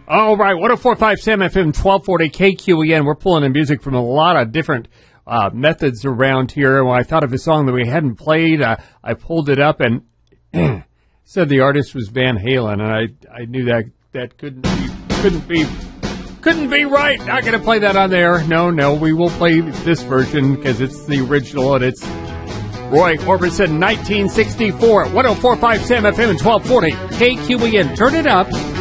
All right, 104.5 Sam FM 1240 KQEN. We're pulling in music from a lot of different methods around here. When I thought of a song that we hadn't played, I pulled it up and said the artist was Van Halen, and I knew that couldn't be right. Not going to play that on there. No, we will play this version because it's the original, and it's Roy Orbison, 1964 at 104.5 Sam FM and 1240 KQEN. Turn it up.